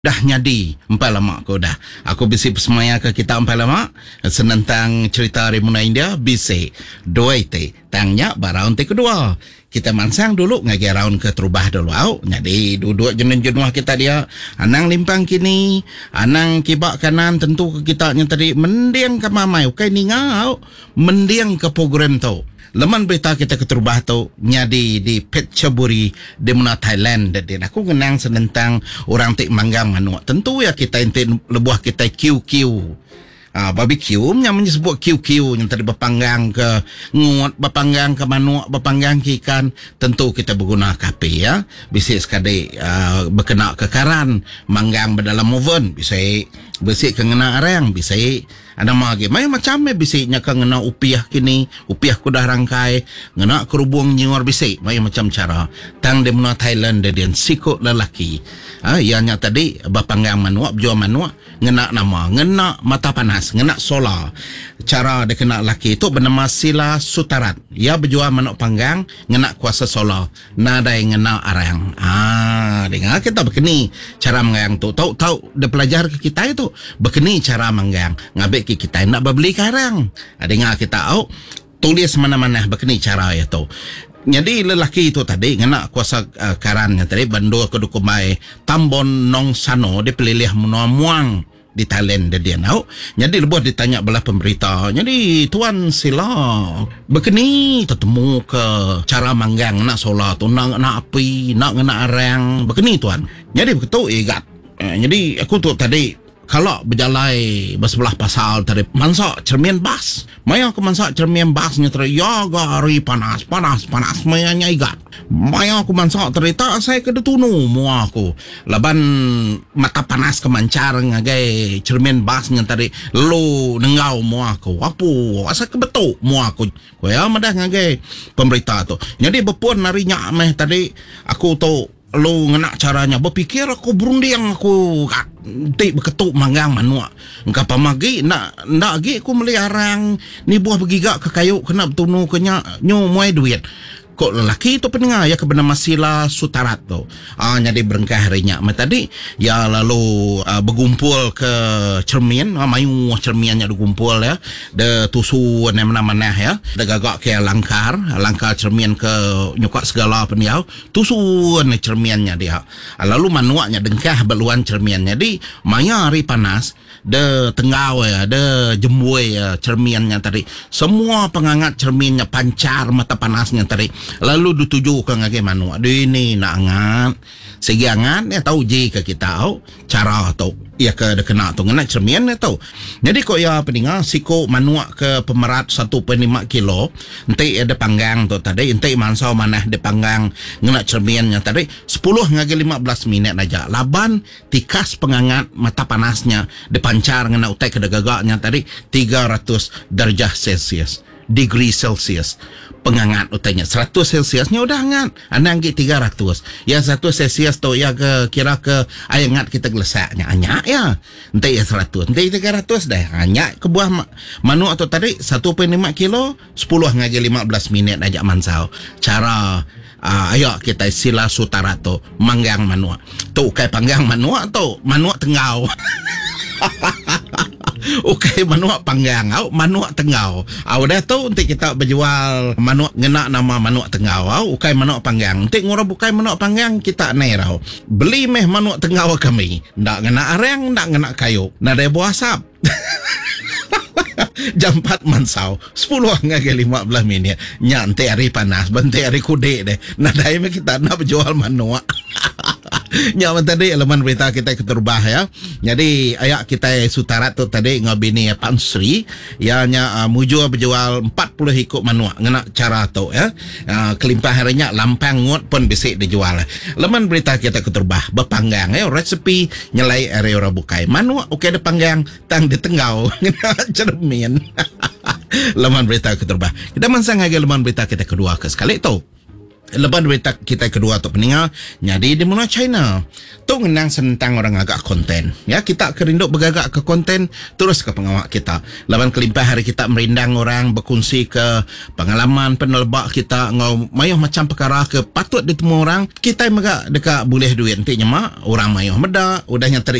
Dah nyadi empat lama aku dah. Aku bisi persemaya ke kita empat lama senentang cerita Remuna India bisi dua ite tangnya baraun te kedua. Kita mansang dulu ngagi raun ke terubah dulu au. Jadi duduk jenuh-jenuh kita dia anang limpang kini, anang kibak kanan tentu ke kita nya tadi mendiang ke mamai ukai ningau, mendiang ke program tu. Leman berita kita ke terubah tu nyadi di Phetchaburi di mana Thailand dan aku kenang senentang orang tik manggang manu. Tentu ya kita ente lebuah kita QQ. Barbecue yang menyebut QQ yang tadi berpanggang ke ngut, berpanggang ke manuk, berpanggang ke ikan, tentu kita berguna kapi ya. Bisa sekali berkena ke karan, manggang berdalam oven, bisa bersih kena arang, bisa ada lagi macam bisiknya kena upiah kini, upiah ku dah rangkai, ngena kerubung nyuar bisik, macam cara tang di mana Thailand dan sikut lelaki. Ianya tadi berpanggang manuk, berjual manuk, ngena nama, ngena mata panas, ngena solar. Cara dia kena lelaki itu bernama Sila Sutarat. Ia berjual manuk panggang, ngena kuasa solar. Nada yang ngena arang. Dengar kita berkeni cara manggang tu. Tahu dia pelajar ke kita itu berkeni cara manggang. Ngabek ke kita nak berbeli karang. Dengar kita tulis mana-mana berkeni cara itu. Jadi lelaki itu tadi ngena kuasa karannya tadi bandu ke dukumai Tambon Nong Sano dia pelilih menua muang di Thailand dia tahu. Jadi lebuh ditanya belah pemberita. Jadi tuan sila berkeni ketemu ke cara manggang nak solar tu nak api, nak ngena arang berkeni tuan. Jadi begitu igat. Jadi aku tu tadi kalau berjalai bersebelah pasal tadi mansak cermin bas. Maya aku mansak cermin basnya tadi ya gari panas mayanya igat. Maya aku mansak tadi tak saya kena tunu mua aku. Laban mata panas kemancar ngagai cermin basnya tadi lu nengau mua aku. Apa asa kebetul mua aku. Koya madah ngagai pemberita tu. Jadi berpun narinya meh tadi aku tu lu ngena caranya berpikir aku berunding aku tik berketuk manggang manuk engkau pamagi nak gi aku meliarang ni buah bergigak ke kayu kena bertunu kenya nyu muai duit kok lelaki tu pendengar ya ke bernama Sila Sutarat tu jadi berengkah harinya tadi ya lalu bergumpul ke cermin mayu cerminnya digumpul ya de tusu mana-mana ya de gagak ke langkar cermin ke nyukak segala pendiau tusun cerminnya dia lalu manuaknya dengkah beluan cerminnya di maya hari panas de tenggau ya de jembue ya cerminnya tadi semua pengangat cerminnya pancar mata panasnya tadi lalu dituju ke ngagai manuak ini nak angat segi angat ya tahu je ke kita cara tu ya ke kena tu ngena cermin ya tahu jadi kok ya pendengar siko manuak ke pemerat 1.5 kilo ente ada panggang tu tadi ente mansau mana de panggang ngena cerminnya tadi 10 ngagai 15 minit aja laban tikas pengangat mata panasnya dipancar ngena utai ke gagaknya tadi 300 darjah Celsius degree Celsius pengangat utainya 100 Celsiusnya udah hangat anang gi 300 ya 1 Celsius tu ya ke kira ke air hangat kita gelesaknya anyak ya ente ya 100 ente 300 dah anyak ke buah manuk tu tadi 1.5 kilo 10 ngaji 15 minit aja mansau cara ayo kita Sila Sutarat tu manggang manuk tu kai panggang manuk tu manuk tenggau okay, manuk panggang manuk tengau dah tu untuk kita berjual manuk ngena nama manuk tengau ukai manuk panggang untuk ngurau bukai manuk panggang kita naik beli meh manuk tengau kami ndak ngena arang ndak ngena kayu ndak ada buah asap jam 4 mansau 10 ngagai 15 minit nyantai hari panas bantai hari kude deh nadai meh kita nak berjual manuk nyaman tadi elemen berita kita keterbah ya. Jadi ayak kita Sutarat tu tadi ngabini Pan Sri ya nya muju berjual 40 hikuk manuk ngena cara tu ya. Kelimpah harinya lampang ngut pun bisik dijual. Elemen berita kita keterbah berpanggang ya resepi nyelai area ora bukai. Manuk okey ada panggang tang di tenggau ngena cermin. Elemen berita keterbah. Kita mansang lagi elemen berita kita kedua ke sekali tu. Lepas berita kita kedua tu peninggal, jadi di mana China. Tu ngenang sentang orang agak konten. Ya, kita kerinduk bergagak ke konten, terus ke pengawak kita. Laban kelimpah hari kita merindang orang, berkongsi ke pengalaman penelbak kita, ngau mayuh macam perkara ke patut ditemu orang, kita yang megak dekat boleh duit. Nantinya mak, orang mayuh medak, udahnya